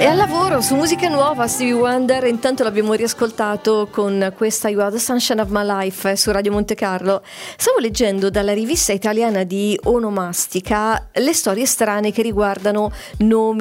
E al lavoro su musica nuova Stevie Wonder, intanto l'abbiamo riascoltato con questa You Are the Sunshine of My Life su Radio Monte Carlo. Stavo leggendo dalla rivista italiana di onomastica le storie strane che riguardano nomi